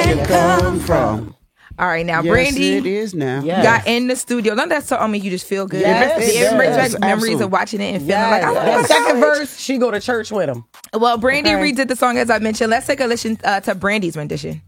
can come from. All right, now Yes, Brandy it is now. Yes. got in the studio. Don't that song make you just feel good? Yes, it it brings does. back memories Absolutely. of watching it and feeling Yes. like I That was second verse, she go to church with him. Well, Brandy Okay. redid the song as I mentioned. Let's take a listen to Brandy's rendition.